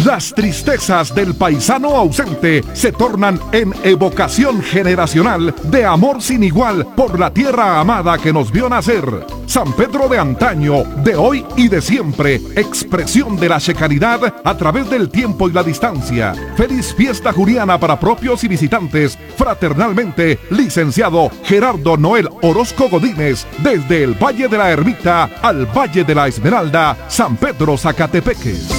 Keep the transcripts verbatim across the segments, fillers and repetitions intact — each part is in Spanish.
Las tristezas del paisano ausente se tornan en evocación generacional de amor sin igual por la tierra amada que nos vio nacer. San Pedro de antaño, de hoy y de siempre, expresión de la checaridad a través del tiempo y la distancia. Feliz fiesta juliana para propios y visitantes. Fraternalmente, licenciado Gerardo Noel Orozco Godínez, desde el Valle de la Ermita al Valle de la Esmeralda, San Pedro Zacatepeques.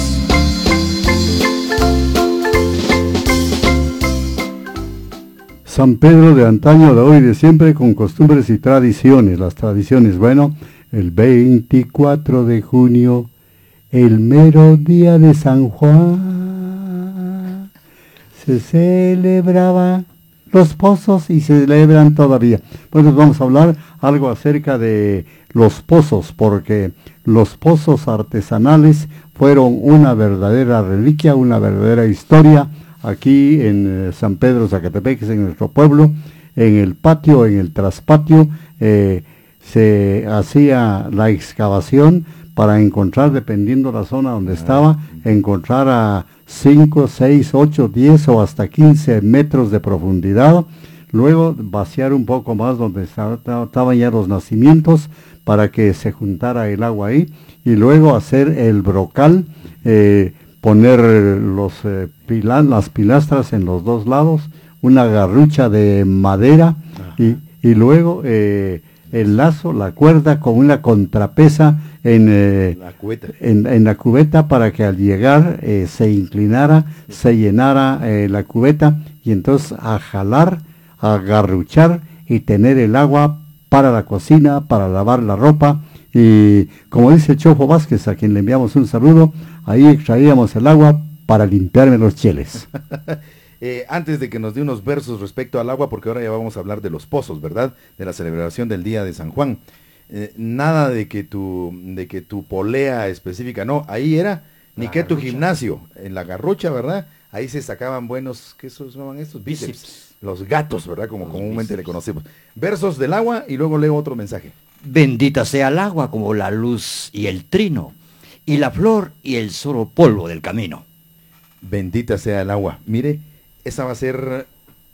San Pedro de antaño, de hoy y de siempre, con costumbres y tradiciones. Las tradiciones, bueno, el veinticuatro de junio, el mero día de San Juan, se celebraba los pozos y se celebran todavía. Bueno, vamos a hablar algo acerca de los pozos, porque los pozos artesanales fueron una verdadera reliquia, una verdadera historia. Aquí en eh, San Pedro Zacatepeques, en nuestro pueblo, en el patio, en el traspatio, eh, se hacía la excavación para encontrar, dependiendo la zona donde estaba, encontrar a cinco, seis, ocho, diez o hasta quince metros de profundidad. Luego vaciar un poco más donde estaban ya los nacimientos para que se juntara el agua ahí. Y luego hacer el brocal, eh, poner los, eh, pila, las pilastras en los dos lados, una garrucha de madera y, y luego eh, el lazo, la cuerda con una contrapesa en, eh, la cubeta. en, en la cubeta para que al llegar eh, se inclinara, se llenara eh, la cubeta y entonces a jalar, a garruchar y tener el agua para la cocina, para lavar la ropa. Y como dice Chofo Vázquez, a quien le enviamos un saludo, ahí extraíamos el agua para limpiarme los cheles. eh, antes de que nos dé unos versos respecto al agua, porque ahora ya vamos a hablar de los pozos, ¿verdad? De la celebración del Día de San Juan. Eh, nada de que tu de que tu polea específica, no, ahí era, ni la que garrucha. Tu gimnasio, en la garrucha, ¿verdad? Ahí se sacaban buenos, ¿qué se llaman estos? Bíceps. Bíceps. Los gatos, ¿verdad? Como los comúnmente bíceps le conocemos. Versos del agua y luego leo otro mensaje. Bendita sea el agua como la luz y el trino, y la flor y el solo polvo del camino. Bendita sea el agua. Mire, esa va a ser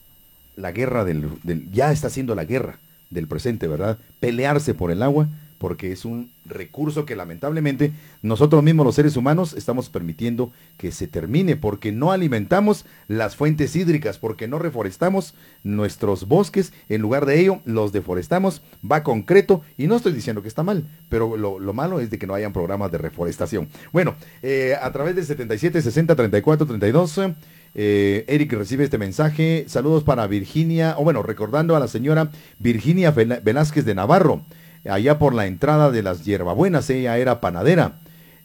la guerra del, del... Ya está siendo la guerra del presente, ¿verdad? Pelearse por el agua, porque es un recurso que lamentablemente nosotros mismos los seres humanos estamos permitiendo que se termine, porque no alimentamos las fuentes hídricas, porque no reforestamos nuestros bosques, en lugar de ello los deforestamos, va concreto, y no estoy diciendo que está mal, pero lo, lo malo es de que no hayan programas de reforestación. Bueno, eh, a través del setenta y siete, sesenta, treinta y cuatro, treinta y dos, eh, Eric recibe este mensaje, saludos para Virginia, o bueno, recordando a la señora Virginia Velázquez de Navarro, allá por la entrada de las Hierbabuenas, ella era panadera.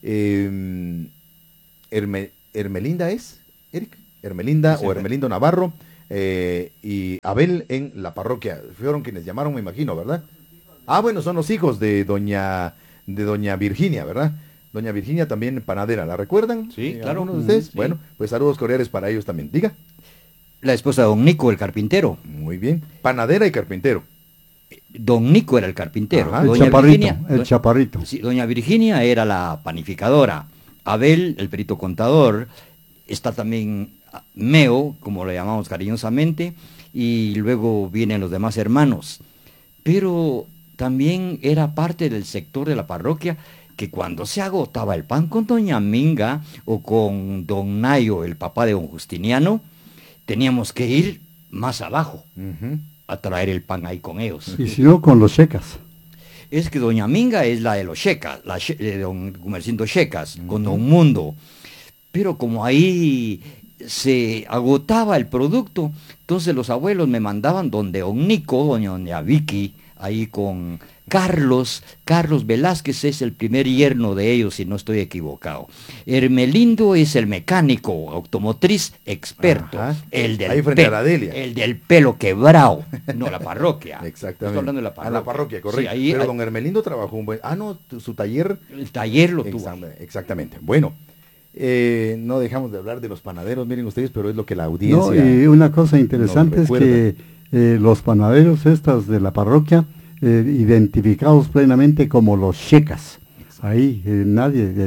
Eh, Herme, ¿Hermelinda es, Eric? Hermelinda sí, o Hermelindo Navarro eh, y Abel en la parroquia. Fueron quienes llamaron, me imagino, ¿verdad? Ah, bueno, son los hijos de doña de doña Virginia, ¿verdad? Doña Virginia también panadera, ¿la recuerdan? Sí, eh, claro. ¿Algunos de ustedes? Sí. Bueno, pues saludos cordiales para ellos también. Diga. La esposa de don Nico, el carpintero. Muy bien. Panadera y carpintero. Don Nico era el carpintero. Ajá, el doña chaparrito, Virginia, el do, chaparrito. Sí, doña Virginia era la panificadora. Abel, el perito contador. Está también Meo, como le llamamos cariñosamente, y luego vienen los demás hermanos. Pero también era parte del sector de la parroquia que cuando se agotaba el pan con doña Minga o con don Nayo, el papá de don Justiniano, teníamos que ir más abajo. Uh-huh. A traer el pan ahí con ellos. Y si no, con los checas. Es que doña Minga es la de los checas, la de don Gumercindo Checas, uh-huh. con don Mundo. Pero como ahí se agotaba el producto, entonces los abuelos me mandaban donde don Nico, doña, doña Vicky, ahí con Carlos, Carlos Velázquez es el primer yerno de ellos, si no estoy equivocado. Hermelindo es el mecánico automotriz experto. Ajá. El del ahí frente pe- a la Delia. El del pelo quebrado, no la parroquia. Exactamente. Estoy hablando de la parroquia. A la parroquia, correcto. Sí, ahí, Pero ahí, don Hermelindo trabajó un buen... Ah, no, su taller... El taller lo tuvo. Exactamente. Bueno, eh, no dejamos de hablar de los panaderos, miren ustedes, pero es lo que la audiencia... No, y una cosa interesante es que eh, los panaderos estas de la parroquia, eh, identificados plenamente como los checas. Ahí eh, nadie, el,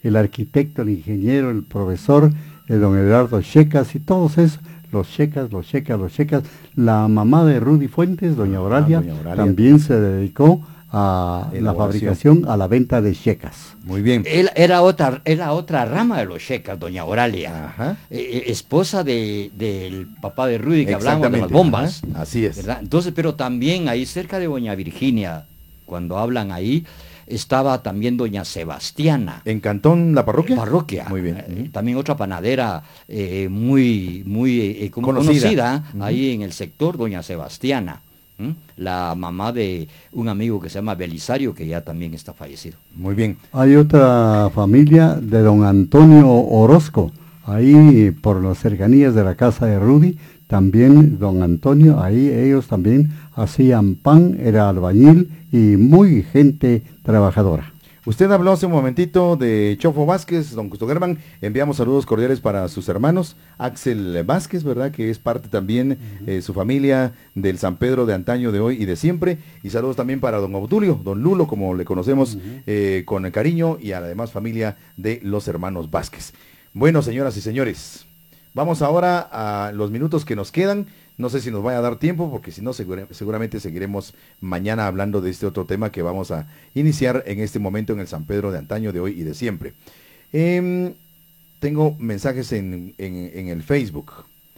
el arquitecto, el ingeniero, el profesor, el don Eduardo Checas y todos esos, los Checas, los Checas, los Checas. La mamá de Rudy Fuentes, doña Oralia, Ah, doña Oralia. también se dedicó a la Elaboración. fabricación, a la venta de Checas. Muy bien. Él era otra, era otra rama de los Checas, doña Oralia, Ajá. Eh, eh, esposa de, del papá de Rudy, que hablamos de las Exactamente. bombas. Ajá. Así es. ¿Verdad? Entonces, pero también ahí cerca de doña Virginia, cuando hablan ahí, estaba también doña Sebastiana. ¿En Cantón la parroquia? Parroquia. Muy bien. Eh, también otra panadera eh, muy, muy eh, como Conocida. conocida, Ujú. ahí en el sector, doña Sebastiana. ¿m? La mamá de un amigo que se llama Belisario, que ya también está fallecido. Muy bien. Hay otra familia de don Antonio Orozco, ahí por las cercanías de la casa de Rudy, también don Antonio, ahí ellos también hacían pan, era albañil y muy gente trabajadora. Usted habló hace un momentito de Chofo Vázquez, don Justo Germán. Enviamos saludos cordiales para sus hermanos. Axel Vázquez, ¿verdad? Que es parte también, uh-huh. eh, su familia del San Pedro de antaño, de hoy y de siempre. Y saludos también para don Obdulio, don Lulo, como le conocemos, uh-huh. eh, con cariño, y a la demás familia de los hermanos Vázquez. Bueno, señoras y señores, vamos ahora a los minutos que nos quedan. No sé si nos vaya a dar tiempo, porque si no, segura, seguramente seguiremos mañana hablando de este otro tema que vamos a iniciar en este momento en el San Pedro de antaño, de hoy y de siempre. Eh, tengo mensajes en, en, en el Facebook.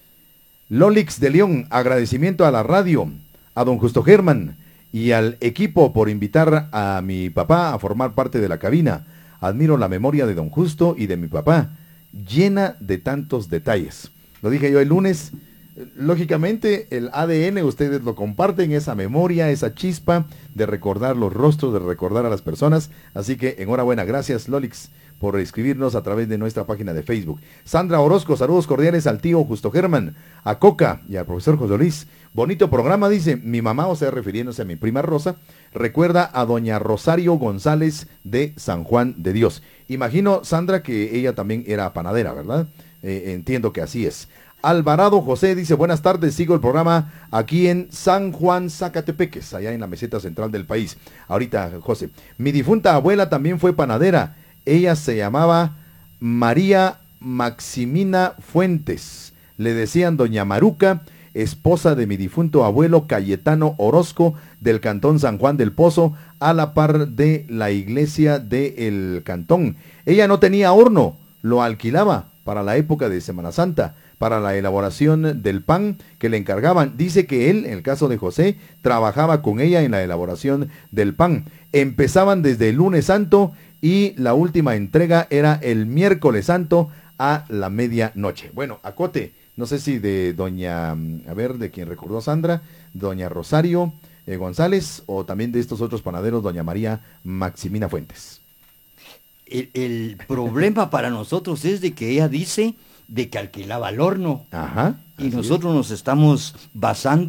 Lolix de León, agradecimiento a la radio, a don Justo Germán y al equipo por invitar a mi papá a formar parte de la cabina. Admiro la memoria de don Justo y de mi papá, llena de tantos detalles. Lo dije yo el lunes. Lógicamente el A D N ustedes lo comparten, esa memoria, esa chispa de recordar los rostros, de recordar a las personas, así que enhorabuena, gracias Lolix por escribirnos a través de nuestra página de Facebook. Sandra Orozco, saludos cordiales al tío Justo Germán, a Coca y al profesor José Luis. Bonito programa, dice mi mamá, o sea, refiriéndose a mi prima Rosa, recuerda a doña Rosario González de San Juan de Dios. Imagino, Sandra, que ella también era panadera, ¿verdad? Eh, entiendo que así es. Alvarado José dice, buenas tardes, sigo el programa aquí en San Juan Zacatepeques, allá en la meseta central del país. Ahorita, José, mi difunta abuela también fue panadera, ella se llamaba María Maximina Fuentes, le decían doña Maruca, esposa de mi difunto abuelo Cayetano Orozco, del cantón San Juan del Pozo, a la par de la iglesia del cantón. Ella no tenía horno, lo alquilaba para la época de Semana Santa, para la elaboración del pan que le encargaban. Dice que él, en el caso de José, trabajaba con ella en la elaboración del pan. Empezaban desde el lunes santo y la última entrega era el miércoles santo a la medianoche. Bueno, acote, no sé si de doña, a ver, de quien recordó Sandra, doña Rosario eh, González, o también de estos otros panaderos, doña María Maximina Fuentes. El, el problema para nosotros es de que ella dice de que alquilaba el horno. Ajá. Y nosotros es. nos estamos basando